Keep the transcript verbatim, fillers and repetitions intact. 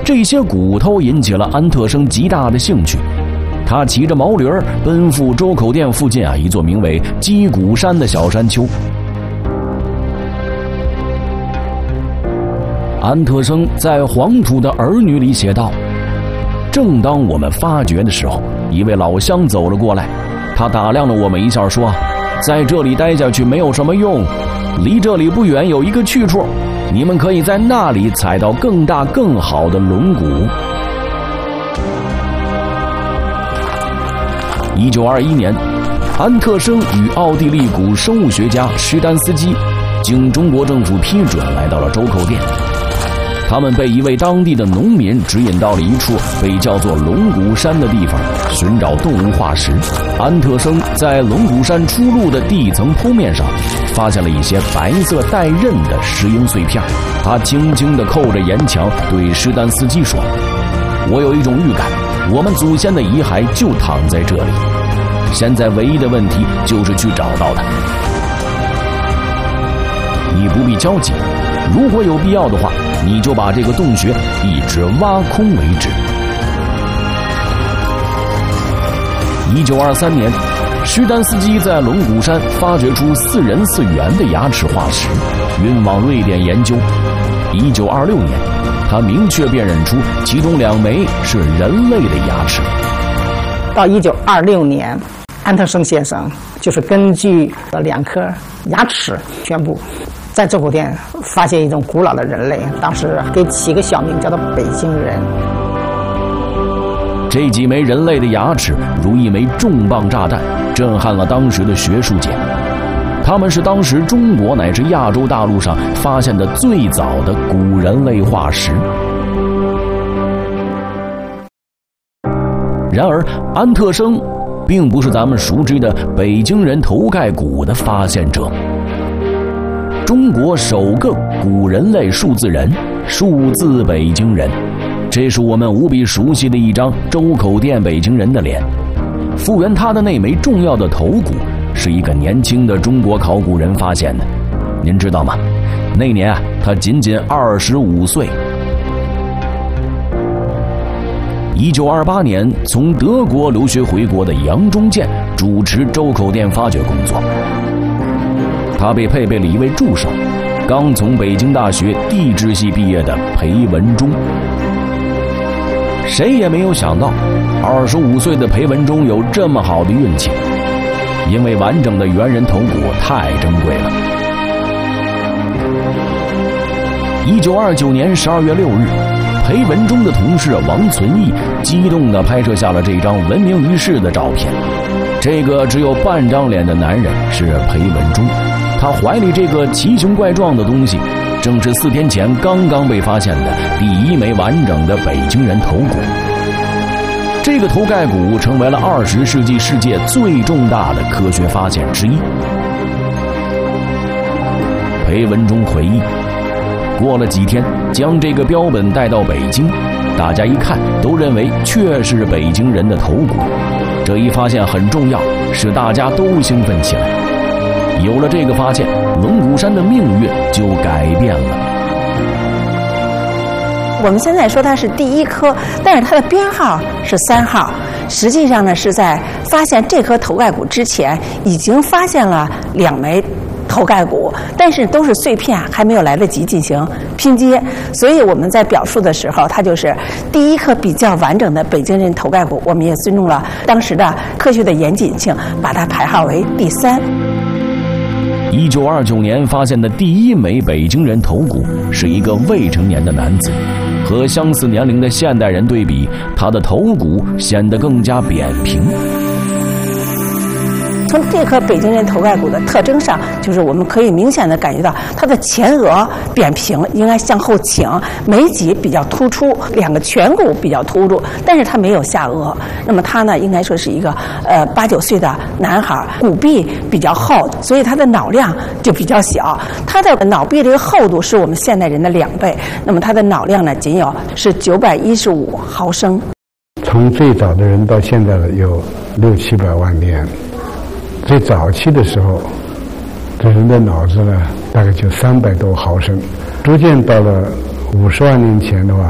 这些骨头引起了安特生极大的兴趣，他骑着毛驴儿奔赴周口店附近啊一座名为鸡骨山的小山丘。安特生在《黄土的儿女》里写道：正当我们发掘的时候，一位老乡走了过来，他打量了我们一下，说：在这里待下去没有什么用，离这里不远有一个去处，你们可以在那里采到更大更好的龙骨。一九二一年，安特生与奥地利古生物学家施丹斯基经中国政府批准来到了周口店。他们被一位当地的农民指引到了一处被叫做龙骨山的地方，寻找动物化石。安特生在龙骨山出路的地层剖面上发现了一些白色带刃的石英碎片，他轻轻地扣着岩墙，对施丹斯基说：我有一种预感，我们祖先的遗骸就躺在这里，现在唯一的问题就是去找到它。你不必焦急，如果有必要的话，你就把这个洞穴一直挖空为止。一九二三年，施丹斯基在龙骨山发掘出四人四猿的牙齿化石，运往瑞典研究。一九二六年，他明确辨认出其中两枚是人类的牙齿。 到一九二六年，安特生先生就是根据两颗牙齿宣布，在周口店发现一种古老的人类，当时给起个小名叫做北京人。 这几枚人类的牙齿如一枚重磅炸弹，震撼了当时的学术界。他们是当时中国乃至亚洲大陆上发现的最早的古人类化石。然而，安特生并不是咱们熟知的北京人头盖骨的发现者。中国首个古人类数字人，数字北京人，这是我们无比熟悉的一张周口店北京人的脸。复原他的那枚重要的头骨，是一个年轻的中国考古人发现的。您知道吗？那年啊，他仅仅二十五岁。一九二八年，从德国留学回国的杨忠建主持周口店发掘工作。他被配备了一位助手，刚从北京大学地质系毕业的裴文忠。谁也没有想到，二十五岁的裴文忠有这么好的运气，因为完整的猿人头骨太珍贵了。一九二九年十二月六日，裴文忠的同事王存义激动地拍摄下了这张闻名于世的照片。这个只有半张脸的男人是裴文忠。他怀里这个奇形怪状的东西，正是四天前刚刚被发现的第一枚完整的北京人头骨。这个头盖骨成为了二十世纪世界最重大的科学发现之一。裴文忠回忆，过了几天，将这个标本带到北京，大家一看都认为确是北京人的头骨。这一发现很重要，使大家都兴奋起来。有了这个发现，龙骨山的命运就改变了。 我们现在说它是第一颗，但是它的编号是三号。实际上呢，是在发现这颗头盖骨之前，已经发现了两枚头盖骨，但是都是碎片，还没有来得及进行拼接，所以我们在表述的时候，它就是第一颗比较完整的北京人头盖骨。我们也尊重了当时的科学的严谨性，把它排号为第三。 一九二九年发现的第一枚北京人头骨是一个未成年的男子，和相似年龄的现代人对比，他的头骨显得更加扁平。 从这颗北京人头盖骨的特征上，就是我们可以明显的感觉到它的前额扁平，应该向后倾，眉脊比较突出，两个颧骨比较突出，但是它没有下颚。那么他呢，应该说是一个呃八九岁的男孩，骨壁比较厚，所以他的脑量就比较小。他的脑壁这个厚度是我们现代人的两倍，那么他的脑量呢，仅有是九百一十五毫升。 从最早的人到现在的有六七百万年。最早期的时候，这人的脑子呢，大概就三百多毫升，逐渐到了五十万年前的话，